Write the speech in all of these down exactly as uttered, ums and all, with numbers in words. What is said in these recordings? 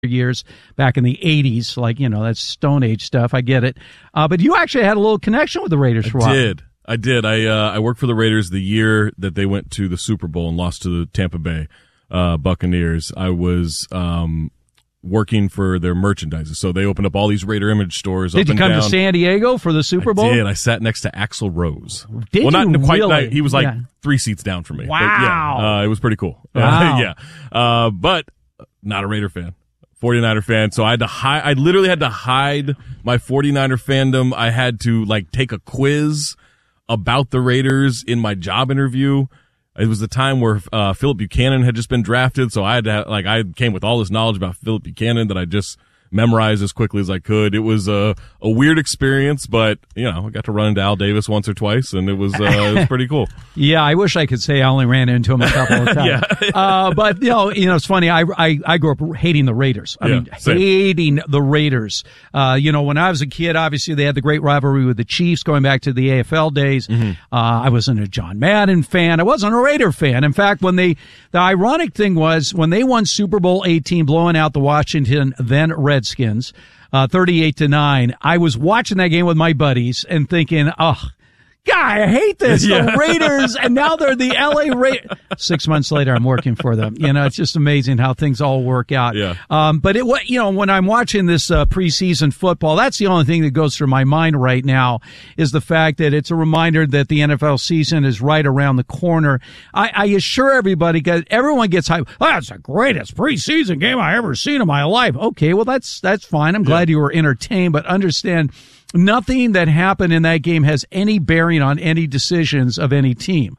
years back in the eighties, like, you know, that's Stone Age stuff. I get it. Uh, but you actually had a little connection with the Raiders for a while. I did. I did. I uh, I worked for the Raiders the year that they went to the Super Bowl and lost to the Tampa Bay uh, Buccaneers. I was um, working for their merchandise. So they opened up all these Raider image stores. Did up you and come down. to San Diego for the Super Bowl? I did. I sat next to Axl Rose. Did well, you not quite. really? Not, he was like yeah. three seats down from me. Wow. But yeah, uh, it was pretty cool. Wow. Uh, yeah. Uh, but not a Raider fan. forty-niner fan, so I had to hide. I literally had to hide my forty-niner fandom. I had to like take a quiz about the Raiders in my job interview. It was the time where uh, Philip Buchanan had just been drafted, so I had to have, like I came with all this knowledge about Philip Buchanan that I just memorized as quickly as I could. It was a a weird experience, but you know I got to run into Al Davis once or twice, and it was uh, it was pretty cool. Yeah, I wish I could say I only ran into him a couple of times. yeah. uh, but you know, you know, it's funny. I, I I grew up hating the Raiders. I Yeah, mean, same. hating the Raiders. Uh, you know, when I was a kid, obviously they had the great rivalry with the Chiefs going back to the A F L days. Mm-hmm. Uh, I wasn't a John Madden fan. I wasn't a Raider fan. In fact, when they, the ironic thing was when they won Super Bowl eighteen, blowing out the Washington then Redskins. Uh, thirty-eight to nine. I was watching that game with my buddies and thinking, oh, God, I hate this. Yeah. The Raiders, and now they're the L A Raiders. Six months later, I'm working for them. You know, it's just amazing how things all work out. Yeah. Um, but it, what, you know, when I'm watching this, uh, preseason football, that's the only thing that goes through my mind right now is the fact that it's a reminder that the N F L season is right around the corner. I, I assure everybody, cause everyone gets hyped. Oh, that's the greatest preseason game I ever seen in my life. Okay. Well, that's, that's fine. I'm glad Yeah. you were entertained, but understand, nothing that happened in that game has any bearing on any decisions of any team.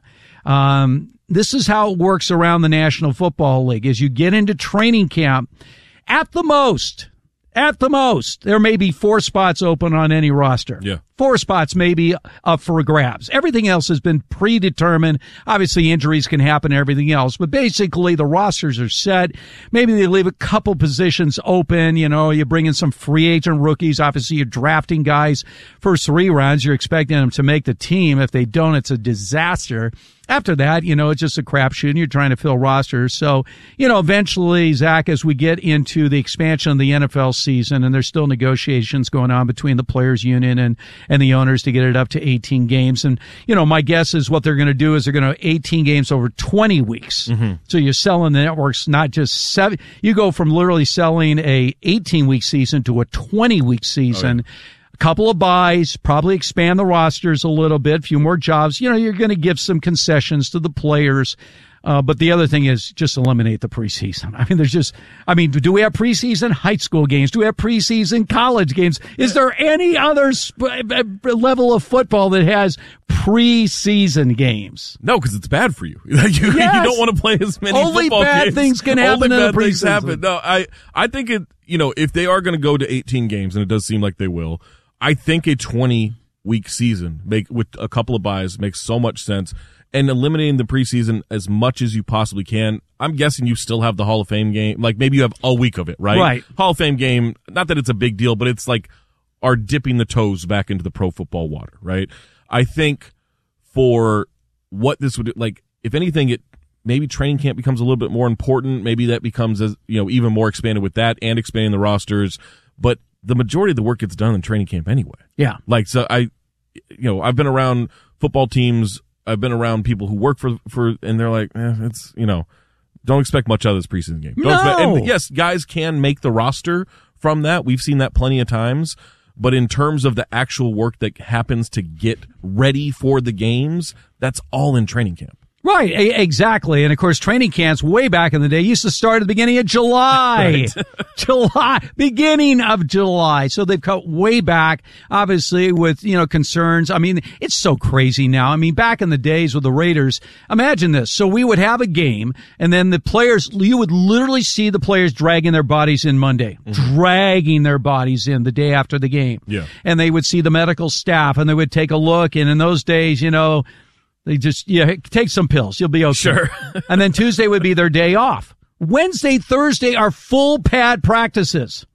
Um, this is how it works around the National Football League. As you get into training camp, at the most, at the most, there may be four spots open on any roster. Yeah. Four spots may be up for grabs. Everything else has been predetermined. Obviously, injuries can happen and everything else, but basically the rosters are set. Maybe they leave a couple positions open. You know, you bring in some free agent rookies. Obviously, you're drafting guys first three rounds. You're expecting them to make the team. If they don't, it's a disaster. After that, you know, it's just a crapshoot and you're trying to fill rosters. So, you know, eventually, Zach, as we get into the expansion of the N F L season, and there's still negotiations going on between the players union and, and the owners to get it up to eighteen games. And, you know, my guess is what they're going to do is they're going to eighteen games over twenty weeks. Mm-hmm. So you're selling the networks, not just seven. You go from literally selling a eighteen week season to a twenty week season. Oh, yeah. A couple of buys, probably expand the rosters a little bit, a few more jobs. You know, you're going to give some concessions to the players. Uh, but the other thing is just eliminate the preseason. I mean, there's just, I mean, do we have preseason high school games? Do we have preseason college games? Is there any other sp- level of football that has preseason games? No, because it's bad for you. you, Yes. you don't want to play as many Only football bad games. things can happen Only in bad the things preseason. happen. No, I, I think it, you know, if they are going to go to eighteen games, and it does seem like they will, I think a twenty week season make with a couple of buys makes so much sense. And eliminating the preseason as much as you possibly can. I'm guessing you still have the Hall of Fame game. Like maybe you have a week of it, right? Right. Hall of Fame game, not that it's a big deal, but it's like are dipping the toes back into the pro football water, right? I think for what this would, like, if anything, it maybe training camp becomes a little bit more important. Maybe that becomes, as you know, even more expanded with that and expanding the rosters. But the majority of the work gets done in training camp anyway. Yeah. Like, so I, you know, I've been around football teams. I've been around people who work for, for, and they're like, eh, it's, you know, don't expect much out of this preseason game. Don't No. expect, and yes, guys can make the roster from that. We've seen that plenty of times. But in terms of the actual work that happens to get ready for the games, that's all in training camp. Right, a- exactly. And of course, training camps way back in the day used to start at the beginning of July. Right. July, beginning of July. So they've cut way back, obviously, with, you know, concerns. I mean, it's so crazy now. I mean, back in the days with the Raiders, imagine this. So we would have a game, and then the players, you would literally see the players dragging their bodies in Monday, mm-hmm. dragging their bodies in the day after the game. Yeah. And they would see the medical staff, and they would take a look. And in those days, you know, they just, yeah, take some pills. You'll be okay. Sure. And then Tuesday would be their day off. Wednesday, Thursday are full pad practices.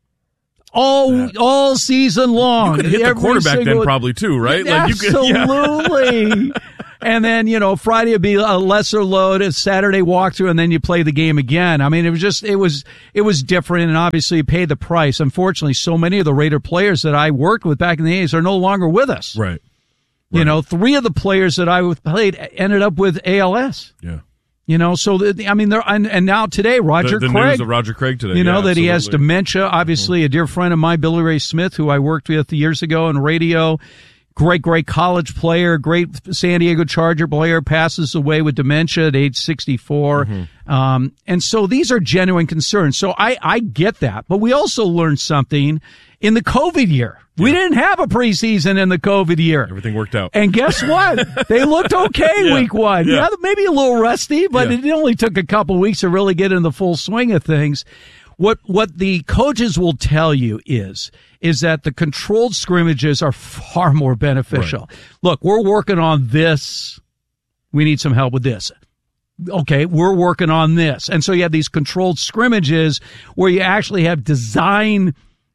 All, yeah. all season long. You could hit the Every quarterback single, then probably too, right? Like you could, absolutely. Yeah. And then, you know, Friday would be a lesser load, a Saturday walkthrough, and then you play the game again. I mean, it was just, it was, it was different, and obviously you pay the price. Unfortunately, so many of the Raider players that I worked with back in the eighties are no longer with us. Right. right. You know, three of the players that I played ended up with A L S. Yeah. You know, so, the, I mean, there, and, and now today, Roger the, the Craig. news of Roger Craig today. You know, yeah, that absolutely. he has dementia. Obviously, mm-hmm. a dear friend of mine, Billy Ray Smith, who I worked with years ago in radio. Great, great college player, great San Diego Charger player, passes away with dementia at age sixty-four. Mm-hmm. Um, and so these are genuine concerns. So I, I get that. But we also learned something in the COVID year. We didn't have a preseason in the COVID year. Everything worked out. And guess what? They looked okay yeah. week one. Yeah. yeah, maybe a little rusty, but yeah. it only took a couple weeks to really get in the full swing of things. What what the coaches will tell you is is that the controlled scrimmages are far more beneficial. Right. Look, we're working on this. We need some help with this. Okay, we're working on this. And so you have these controlled scrimmages where you actually have design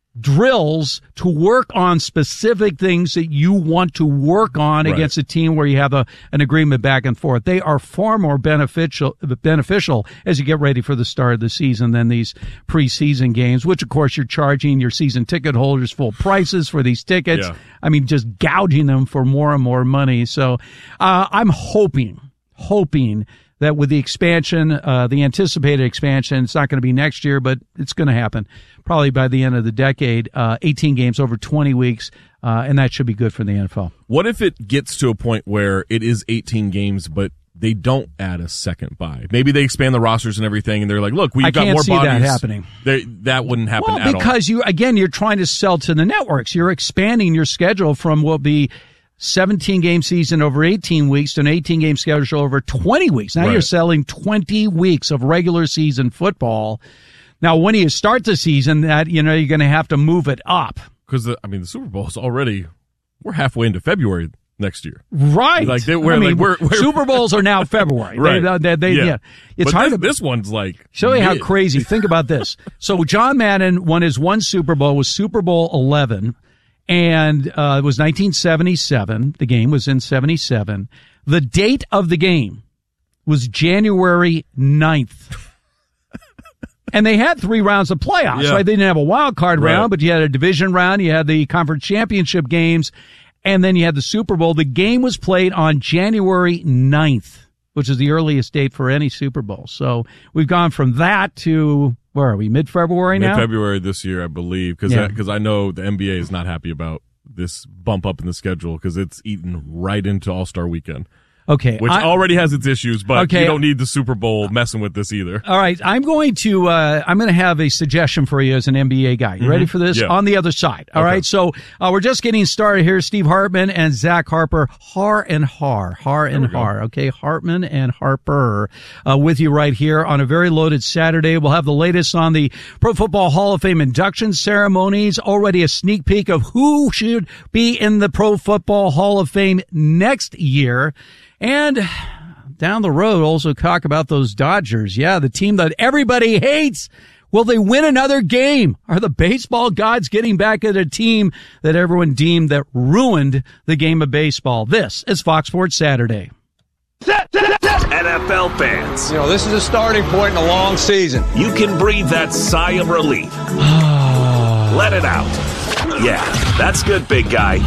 drills to work on specific things that you want to work on right. against a team where you have a, an agreement back and forth. They are far more beneficial, beneficial as you get ready for the start of the season than these preseason games, which of course you're charging your season ticket holders full prices for these tickets. Yeah. I mean, just gouging them for more and more money. So, uh, I'm hoping, hoping that with the expansion, uh, the anticipated expansion, it's not going to be next year, but it's going to happen probably by the end of the decade, uh, eighteen games over twenty weeks, uh, and that should be good for the N F L. What if it gets to a point where it is eighteen games, but they don't add a second bye? Maybe they expand the rosters and everything, and they're like, look, we've I got more bodies. I can't see that happening. They, that wouldn't happen well, at all. because you, again, you're trying to sell to the networks. You're expanding your schedule from what will be seventeen game season over eighteen weeks to an eighteen game schedule over twenty weeks. Now right. you're selling twenty weeks of regular season football. Now, when you start the season, that, you know, you're going to have to move it up. Because, I mean, the Super Bowl is already, we're halfway into February next year. Right. Like they, we're, I mean, like, we're, we're, Super Bowls are now February. right. They, they, they, yeah. yeah. It's but hard this, to, this one's like. Show you mid. how crazy. Think about this. So John Madden won his one Super Bowl, was Super Bowl eleven. And uh, it was nineteen seventy-seven. The game was in seventy-seven. The date of the game was January ninth. And they had three rounds of playoffs, yeah. right? They didn't have a wild card right. round, but you had a division round, you had the conference championship games, and then you had the Super Bowl. The game was played on January ninth, which is the earliest date for any Super Bowl. So we've gone from that to, where are we, mid-February now? Mid-February this year, I believe, because yeah. I, I know the N B A is not happy about this bump up in the schedule because it's eaten right into All-Star Weekend. Okay. Which I, already has its issues, but okay. you don't need the Super Bowl messing with this either. All right. I'm going to, uh, I'm going to have a suggestion for you as an N B A guy. You mm-hmm. ready for this? Yeah. On the other side. All okay. right. So, uh, we're just getting started here. Steve Hartman and Zach Harper. Har and Har. Har and Har. Okay. Hartman and Harper, uh, with you right here on a very loaded Saturday. We'll have the latest on the Pro Football Hall of Fame induction ceremonies. Already a sneak peek of who should be in the Pro Football Hall of Fame next year. And down the road, also talk about those Dodgers. Yeah, the team that everybody hates. Will they win another game? Are the baseball gods getting back at a team that everyone deemed that ruined the game of baseball? This is Fox Sports Saturday. N F L fans, you know, this is a starting point in a long season. You can breathe that sigh of relief. Let it out. Yeah, that's good, big guy.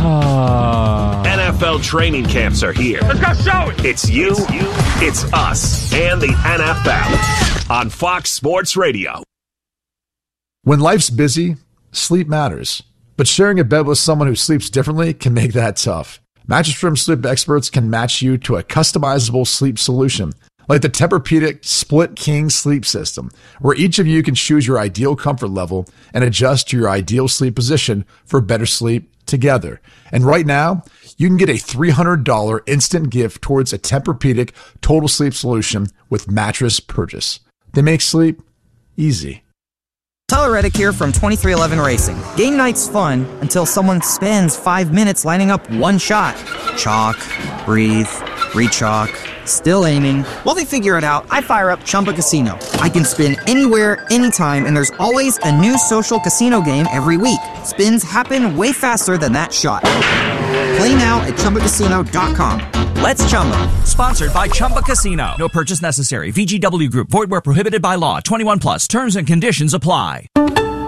N F L training camps are here. Let's go show it. It's you, it's you, it's us, and the N F L on Fox Sports Radio. When life's busy, sleep matters. But sharing a bed with someone who sleeps differently can make that tough. Mattress Firm sleep experts can match you to a customizable sleep solution, like the Tempur-Pedic Split King Sleep System, where each of you can choose your ideal comfort level and adjust to your ideal sleep position for better sleep together. And right now, you can get a three hundred dollars instant gift towards a Tempur-Pedic Total Sleep Solution with mattress purchase. They make sleep easy. Tyler Reddick here from twenty-three eleven Racing. Game night's fun until someone spends five minutes lining up one shot. Chalk, breathe, re-chalk, still aiming. While they figure it out, I fire up Chumba Casino. I can spin anywhere, anytime, and there's always a new social casino game every week. Spins happen way faster than that shot. Play now at Chumba Casino dot com. Let's Chumba. Sponsored by Chumba Casino. No purchase necessary. V G W Group. Void where prohibited by law. twenty-one plus. Terms and conditions apply.